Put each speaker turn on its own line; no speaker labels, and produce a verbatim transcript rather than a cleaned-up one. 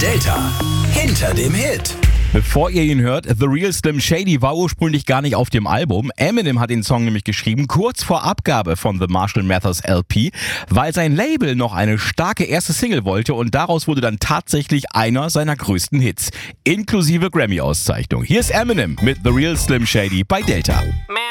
Delta hinter dem Hit.
Bevor ihr ihn hört, The Real Slim Shady war ursprünglich gar nicht auf dem Album. Eminem hat den Song nämlich geschrieben, kurz vor Abgabe von The Marshall Mathers L P, weil sein Label noch eine starke erste Single wollte und daraus wurde dann tatsächlich einer seiner größten Hits, inklusive Grammy-Auszeichnung. Hier ist Eminem mit The Real Slim Shady bei Delta.
Man.